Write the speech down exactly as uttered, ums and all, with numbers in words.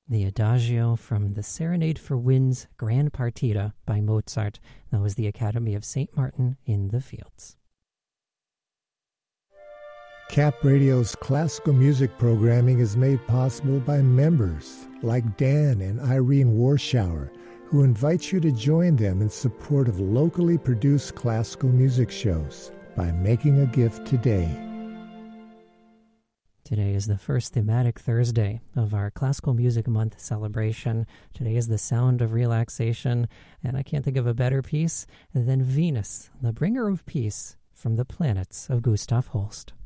The Adagio from the Serenade for Winds Grand Partita by Mozart. That was the Academy of Saint Martin in the Fields. Cap Radio's classical music programming is made possible by members like Dan and Irene Warschauer, who invite you to join them in support of locally produced classical music shows by making a gift today. Today is the first thematic Thursday of our Classical Music Month celebration. Today is the sound of relaxation, and I can't think of a better piece than Venus, the bringer of peace, from the planets of Gustav Holst.